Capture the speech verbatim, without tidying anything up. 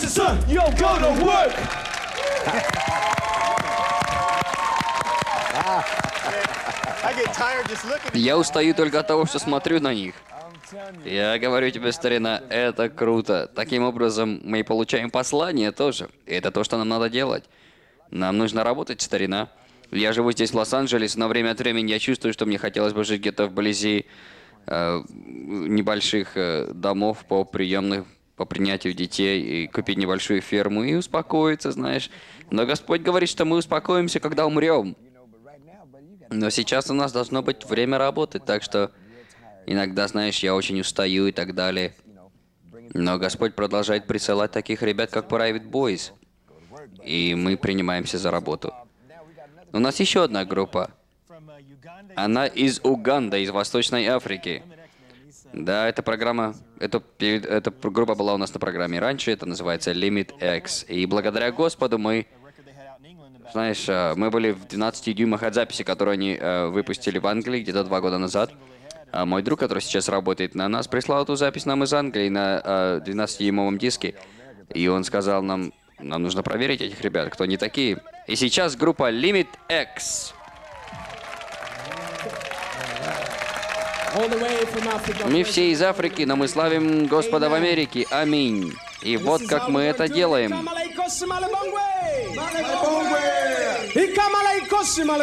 son, you don't go to work. Я устаю только от того, что смотрю на них. Я говорю тебе, старина, это круто. Таким образом, мы и получаем послание тоже. И это то, что нам надо делать. Нам нужно работать, старина. Я живу здесь, в Лос-Анджелесе, но время от времени я чувствую, что мне хотелось бы жить где-то вблизи э, небольших э, домов по приемных, по принятию детей, и купить небольшую ферму и успокоиться, знаешь. Но Господь говорит, что мы успокоимся, когда умрем. Но сейчас у нас должно быть время работать, так что иногда, знаешь, я очень устаю и так далее. Но Господь продолжает присылать таких ребят, как Private Boys. И мы принимаемся за работу. У нас еще одна группа. Она из Уганды, из Восточной Африки. Да, эта программа, эта, эта группа была у нас на программе раньше, это называется Limit X. И благодаря Господу мы, знаешь, мы были в двенадцати дюймах от записи, которую они э, выпустили в Англии где-то два года назад. А мой друг, который сейчас работает на нас, прислал эту запись нам из Англии на э, двенадцатидюймовом диске. И он сказал нам, нам нужно проверить этих ребят, кто они такие. И сейчас группа Limit X. Мы все из Африки, но мы славим Господа в Америке. Аминь. И вот как мы это делаем.